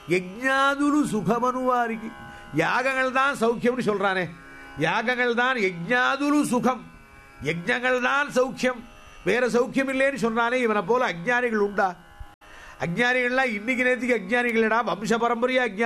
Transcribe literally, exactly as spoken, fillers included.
யஜ்ஞாதுலு சுகமனு வாரிக்கு. யாகங்கள் தான் சௌக்கியம்னு சொல்றானே, யாகங்கள் தான் யஜ்ஞாதுலு சுகம், யஜ்ஞங்கள் தான் சௌக்கியம், வேற சௌக்கியம் இல்லைன்னு சொன்னாலே இவனை போல அஜ்ஞானிகள் உண்டா? அஜ்ஞானிகள்லாம் இன்னைக்கு நேரத்துக்கு அஜ்ஞானிகளடா, வம்ச பரம்பரையா அஜ்ஞானி.